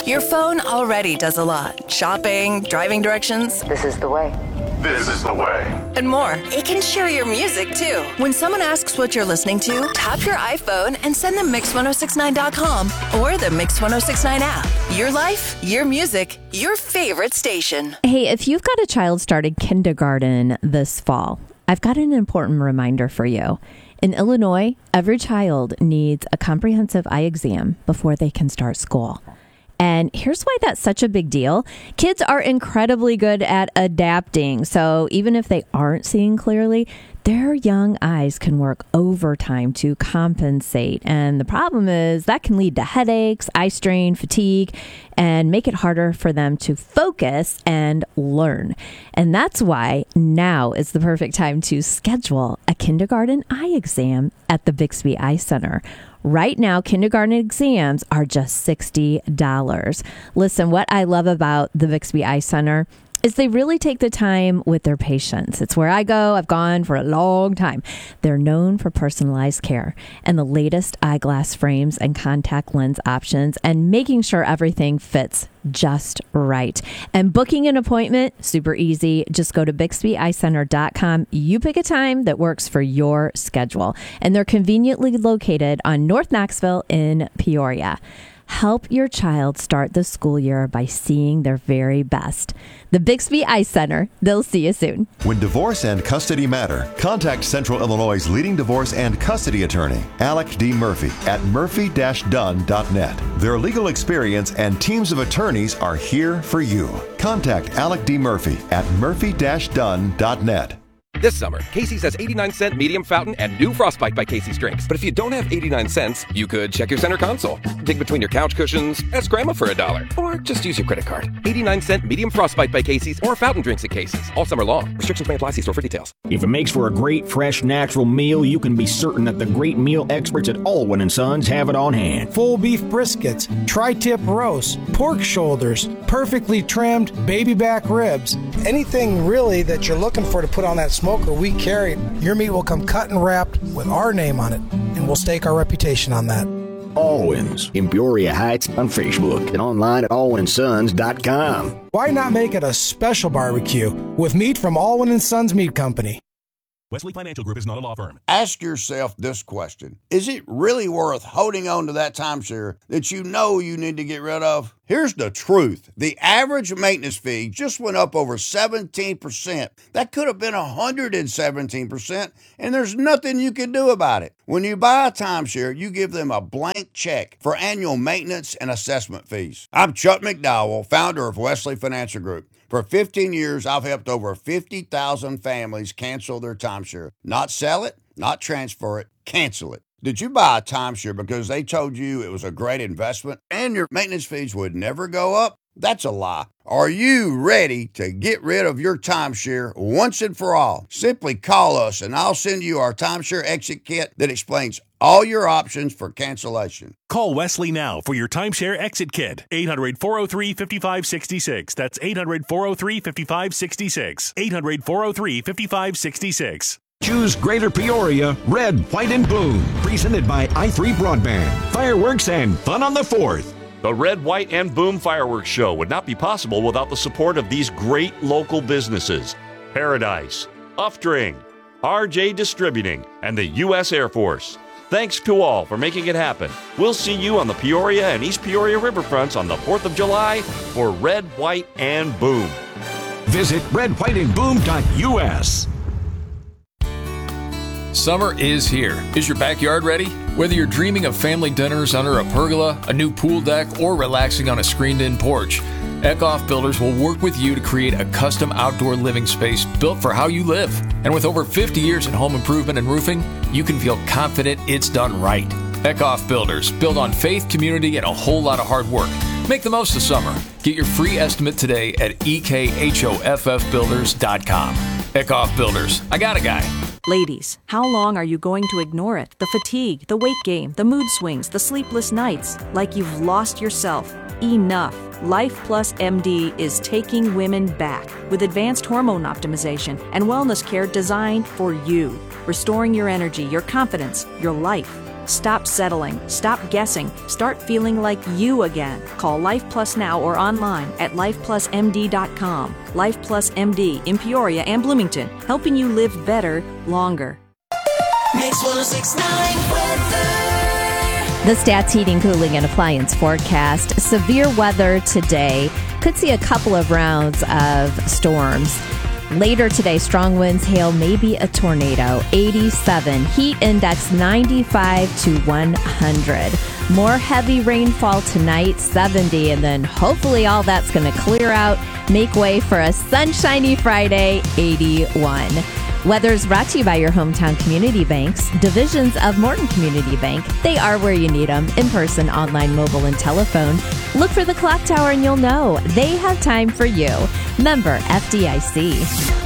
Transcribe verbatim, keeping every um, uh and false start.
Your phone already does a lot. Shopping, driving directions. This is the way. This is the way. And more. It can share your music, too. When someone asks what you're listening to, tap your iPhone and send them mix ten sixty-nine dot com or the Mix ten sixty-nine app. Your life, your music, your favorite station. Hey, if you've got a child starting kindergarten this fall, I've got an important reminder for you. In Illinois, every child needs a comprehensive eye exam before they can start school. And here's why that's such a big deal. Kids are incredibly good at adapting. So even if they aren't seeing clearly, their young eyes can work overtime to compensate. And the problem is that can lead to headaches, eye strain, fatigue, and make it harder for them to focus and learn. And that's why now is the perfect time to schedule a kindergarten eye exam at the Bixby Eye Center. Right now, kindergarten exams are just sixty dollars. Listen, what I love about the Bixby Eye Center is they really take the time with their patients. It's where I go. I've gone for a long time. They're known for personalized care and the latest eyeglass frames and contact lens options and making sure everything fits just right. And booking an appointment, super easy. Just go to bixby eye center dot com. You pick a time that works for your schedule. And they're conveniently located on North Knoxville in Peoria. Help your child start the school year by seeing their very best. The Bixby Eye Center. They'll see you soon. When divorce and custody matter, contact Central Illinois' leading divorce and custody attorney, Alec D. Murphy, at murphy dash dunn dot net. Their legal experience and teams of attorneys are here for you. Contact Alec D. Murphy at murphy dash dunn dot net. This summer, Casey's has eighty-nine cent medium fountain and new Frostbite by Casey's drinks. But if you don't have eighty-nine cents, you could check your center console, dig between your couch cushions, ask Grandma for a dollar, or just use your credit card. eighty-nine cent medium Frostbite by Casey's or fountain drinks at Casey's. All summer long. Restrictions may apply. See store for details. If it makes for a great, fresh, natural meal, you can be certain that the great meal experts at Alwyn and Sons have it on hand. Full beef briskets, tri-tip roasts, pork shoulders, perfectly trimmed baby back ribs. Anything really that you're looking for to put on that smoker we carry, your meat will come cut and wrapped with our name on it, and we'll stake our reputation on that. Alwyn's in Peoria Heights on Facebook and online at alwyn sons dot com. Why not make it a special barbecue with meat from Alwyn and Sons Meat Company? Wesley Financial Group is not a law firm. Ask yourself this question. Is it really worth holding on to that timeshare that you know you need to get rid of? Here's the truth. The average maintenance fee just went up over seventeen percent. That could have been one hundred seventeen percent, and there's nothing you can do about it. When you buy a timeshare, you give them a blank check for annual maintenance and assessment fees. I'm Chuck McDowell, founder of Wesley Financial Group. For fifteen years, I've helped over fifty thousand families cancel their timeshare. Not sell it, not transfer it, cancel it. Did you buy a timeshare because they told you it was a great investment and your maintenance fees would never go up? That's a lie. Are you ready to get rid of your timeshare once and for all? Simply call us and I'll send you our timeshare exit kit that explains all your options for cancellation. Call Wesley now for your timeshare exit kit. eight hundred, four oh three, five five six six. That's eight hundred, four oh three, five five six six. eight hundred, four oh three, five five six six. Choose Greater Peoria, Red, White, and Boom. Presented by i three Broadband. Fireworks and fun on the fourth. The Red, White, and Boom Fireworks Show would not be possible without the support of these great local businesses. Paradise, Uftring, R J Distributing, and the U S Air Force. Thanks to all for making it happen. We'll see you on the Peoria and East Peoria riverfronts on the fourth of July for Red, White, and Boom. Visit red white and boom dot u s. Summer is here. Is your backyard ready? Whether you're dreaming of family dinners under a pergola, a new pool deck, or relaxing on a screened-in porch, Eckhoff Builders will work with you to create a custom outdoor living space built for how you live. And with over fifty years in home improvement and roofing, you can feel confident it's done right. Eckhoff Builders, built on faith, community, and a whole lot of hard work. Make the most of summer. Get your free estimate today at e k h o f f builders dot com. Eckhoff Builders. I got a guy. Ladies, how long are you going to ignore it? The fatigue, the weight gain, the mood swings, the sleepless nights, like you've lost yourself. Enough. Life Plus M D is taking women back with advanced hormone optimization and wellness care designed for you, restoring your energy, your confidence, your life. Stop settling. Stop guessing. Start feeling like you again. Call Life Plus now or online at life plus m d dot com. Life Plus M D in Peoria and Bloomington, helping you live better, longer. Mix ten sixty-nine weather. The Stats Heating, Cooling, and Appliance forecast. Severe weather today. Could see a couple of rounds of storms. Later today, strong winds, hail, maybe a tornado. eighty-seven. Heat index ninety-five to one hundred. More heavy rainfall tonight, seventy. And then hopefully all that's going to clear out, make way for a sunshiny Friday, eighty-one. Weather is brought to you by your hometown community banks, divisions of Morton Community Bank. They are where you need them, in person, online, mobile, and telephone. Look for the clock tower and you'll know they have time for you. Member F D I C.